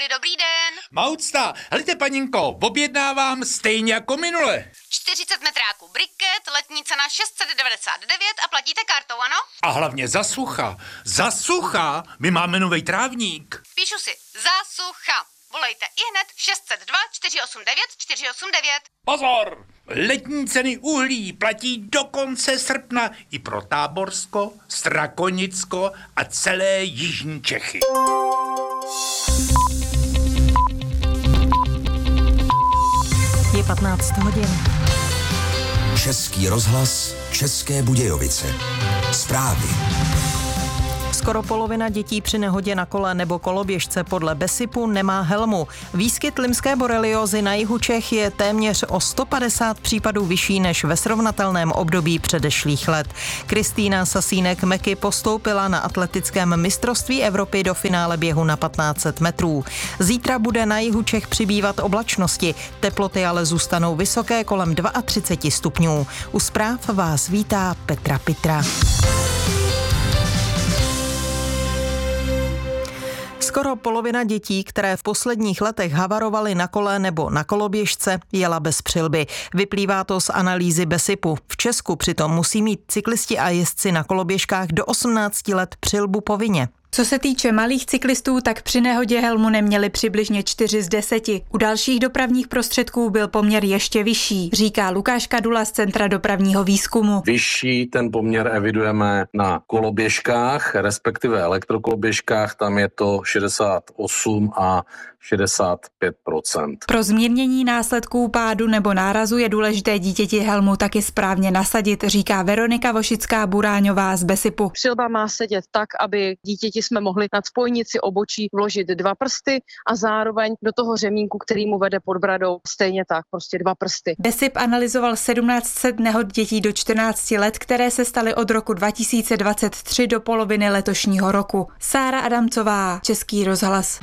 Michale, dobrý den. Maucta, helejte paninko, objednávám stejně jako minule. 40 metráků briket, letní cena 699 a platíte kartou, ano? A hlavně za sucha, my máme nový trávník. Píšu si, za sucha. Volejte ihned 602 489 489. Pozor! Letní ceny uhlí platí do konce srpna i pro Táborsko, Strakonicko a celé jižní Čechy. Je 15 hodin. Český rozhlas, České Budějovice. Zprávy. Skoro polovina dětí při nehodě na kole nebo koloběžce podle BESIPu nemá helmu. Výskyt limské boreliózy na jihu Čech je téměř o 150 případů vyšší než ve srovnatelném období předešlých let. Kristýna Sasínek-Meky postoupila na atletickém mistrovství Evropy do finále běhu na 1500 metrů. Zítra bude na jihu Čech přibývat oblačnosti, teploty ale zůstanou vysoké kolem 32 stupňů. U zpráv vás vítá Petra Pitra. Skoro polovina dětí, které v posledních letech havarovaly na kole nebo na koloběžce, jela bez přilby. Vyplývá to z analýzy BESIPu. V Česku přitom musí mít cyklisti a jezdci na koloběžkách do 18 let přilbu povinně. Co se týče malých cyklistů, tak při nehodě helmu neměli přibližně 4 z 10. U dalších dopravních prostředků byl poměr ještě vyšší, říká Lukáš Kadula z Centra dopravního výzkumu. Vyšší ten poměr evidujeme na koloběžkách, respektive elektrokoloběžkách, tam je to 68 a 65%. Pro zmírnění následků pádu nebo nárazu je důležité dítěti helmu taky správně nasadit, říká Veronika Vošická-Buráňová z BESIPu. Přilba má sedět tak, aby dítěti jsme mohli nad spojnici obočí vložit 2 prsty a zároveň do toho řemínku, který mu vede pod bradou, stejně tak, prostě 2 prsty. BESIP analyzoval 1700 nehod dětí do 14 let, které se staly od roku 2023 do poloviny letošního roku. Sára Adamcová, Český rozhlas.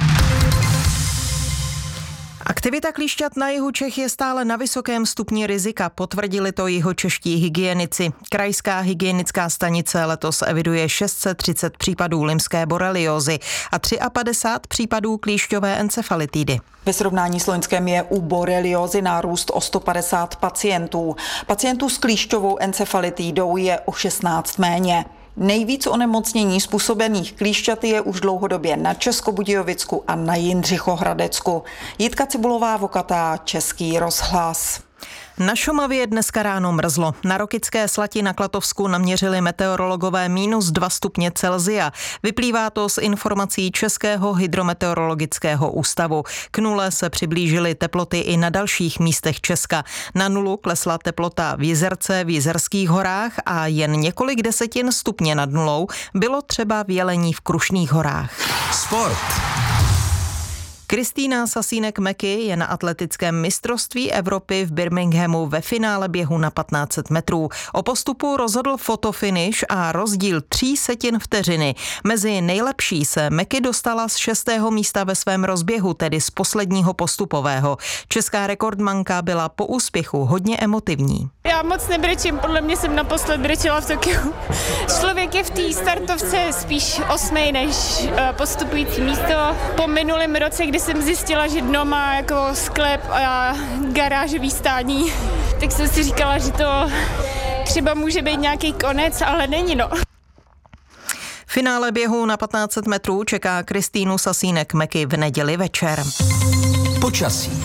Aktivita klíšťat na jihu Čech je stále na vysokém stupni rizika, potvrdili to jihočeští hygienici. Krajská hygienická stanice letos eviduje 630 případů limské boreliózy a 53 případů klíšťové encefalitidy. Ve srovnání s loňském je u boreliózy nárůst o 150 pacientů. Pacientů s klíšťovou encefalitidou je o 16 méně. Nejvíc onemocnění způsobených klíšťaty je už dlouhodobě na Českobudějovicku a na Jindřichohradecku. Jitka Cibulová-Vokatá, Český rozhlas. Na Šumavě dneska ráno mrzlo. Na Rokycké Slati na Klatovsku naměřili meteorologové -2 stupně Celsia. Vyplývá to z informací Českého hydrometeorologického ústavu. K nule se přiblížily teploty i na dalších místech Česka. Na nulu klesla teplota v Jizerce, v Jizerských horách a jen několik desetin stupně nad nulou bylo třeba v Jelení v Krušných horách. Sport. Kristýna Sasínek-Meky je na atletickém mistrovství Evropy v Birminghamu ve finále běhu na 1500 metrů. O postupu rozhodl fotofinish a rozdíl 0,03 vteřiny. Mezi nejlepší se Meky dostala z 6. místa ve svém rozběhu, tedy z posledního postupového. Česká rekordmanka byla po úspěchu hodně emotivní. Já moc nebrečím, podle mě jsem naposled brečela v Tokiu. Člověk je v té startovce spíš 8. než postupující místo. Po minulém roce, kdy jsem zjistila, že dno má jako sklep a garážový stání, tak jsem si říkala, že to třeba může být nějaký konec, ale není no. Finále běhu na 1500 metrů čeká Kristýnu Sasínek-Meky v neděli večer. Počasí.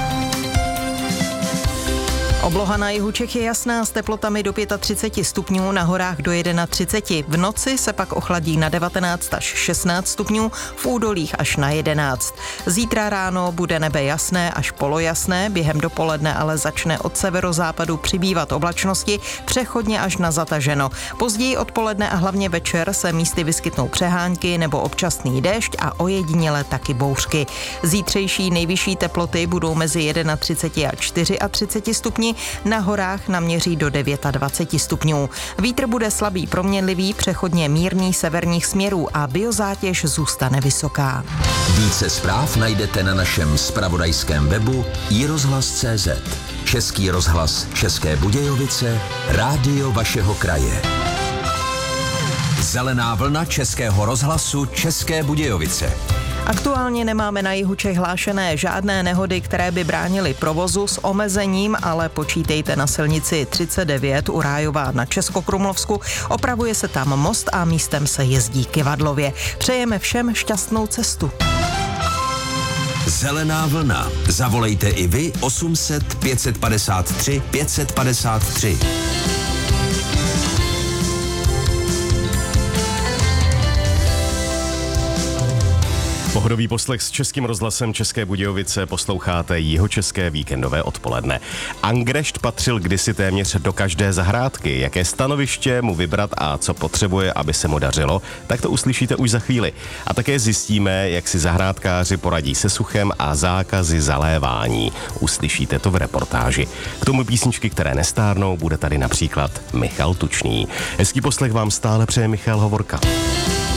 Obloha na jihu Čech je jasná s teplotami do 35 stupňů, na horách do 31. V noci se pak ochladí na 19 až 16 stupňů, v údolích až na 11. Zítra ráno bude nebe jasné až polojasné, během dopoledne ale začne od severozápadu přibývat oblačnosti, přechodně až na zataženo. Později odpoledne a hlavně večer se místy vyskytnou přehánky nebo občasný déšť a ojediněle taky bouřky. Zítřejší nejvyšší teploty budou mezi 31 a 34 stupni, na horách naměří do 29 stupňů. Vítr bude slabý proměnlivý, přechodně mírný severních směrů a biozátěž zůstane vysoká. Více zpráv najdete na našem zpravodajském webu iRozhlas.cz. Český rozhlas České Budějovice, rádio vašeho kraje. Zelená vlna Českého rozhlasu České Budějovice. Aktuálně nemáme na jihu Čech hlášené žádné nehody, které by bránily provozu s omezením, ale počítejte na silnici 39 u Rájova na Českokrumlovsku. Opravuje se tam most a místem se jezdí kyvadlově. Přejeme všem šťastnou cestu. Zelená vlna. Zavolejte i vy 800 553 553. Pohodový poslech s Českým rozhlasem České Budějovice, posloucháte jihočeské víkendové odpoledne. Angrešt patřil kdysi téměř do každé zahrádky. Jaké stanoviště mu vybrat a co potřebuje, aby se mu dařilo, tak to uslyšíte už za chvíli. A také zjistíme, jak si zahrádkáři poradí se suchem a zákazy zalévání. Uslyšíte to v reportáži. K tomu písničky, které nestárnou, bude tady například Michal Tučný. Hezký poslech vám stále přeje Michal Hovorka.